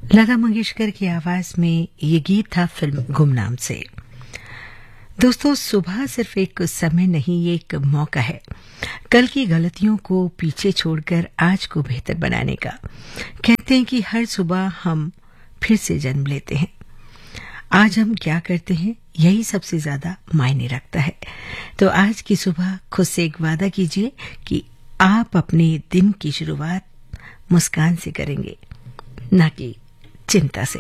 लता मंगेशकर की आवाज में ये गीत था फिल्म गुमनाम से। दोस्तों, सुबह सिर्फ एक समय नहीं, ये एक मौका है कल की गलतियों को पीछे छोड़कर आज को बेहतर बनाने का। कहते हैं कि हर सुबह हम फिर से जन्म लेते हैं। आज हम क्या करते हैं यही सबसे ज्यादा मायने रखता है। तो आज की सुबह खुद से एक वादा कीजिए कि आप अपने दिन की शुरुआत मुस्कान से करेंगे, ना कि चिंता से।